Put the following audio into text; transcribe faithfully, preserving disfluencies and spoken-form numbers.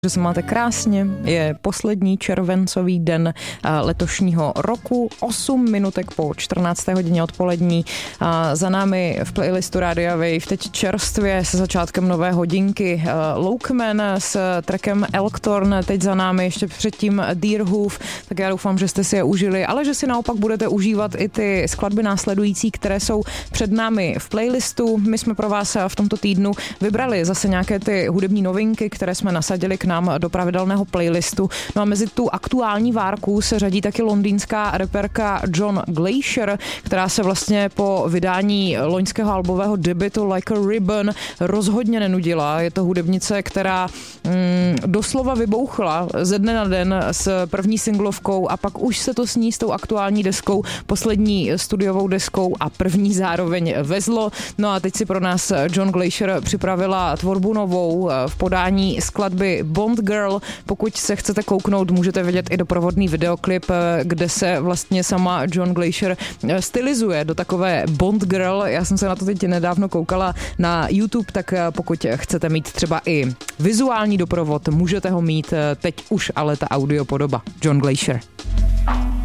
Že se máte krásně, je poslední červencový den letošního roku, osm minutek po čtrnácté hodině odpolední. Za námi v playlistu Rádia Wave teď čerstvě se začátkem nové hodinky Lokeman s trackem Elktorn, teď za námi ještě předtím Deerhoof, tak já doufám, že jste si je užili, ale že si naopak budete užívat i ty skladby následující, které jsou před námi v playlistu. My jsme pro vás v tomto týdnu vybrali zase nějaké ty hudební novinky, které jsme nasadili k nám do pravidelného playlistu. No a mezi tu aktuální várku se řadí taky londýnská reperka John Glacier, která se vlastně po vydání loňského albového debutu Like a Ribbon rozhodně nenudila. Je to hudebnice, která mm, doslova vybouchla ze dne na den s první singlovkou a pak už se to s ní s tou aktuální deskou, poslední studiovou deskou a první zároveň vezlo. No a teď si pro nás John Glacier připravila tvorbu novou v podání skladby Bond Girl. Pokud se chcete kouknout, můžete vidět i doprovodný videoklip, kde se vlastně sama John Glacier stylizuje do takové Bond Girl. Já jsem se na to teď nedávno koukala na YouTube, tak pokud chcete mít třeba i vizuální doprovod, můžete ho mít teď už, ale ta audio podoba. John Glacier.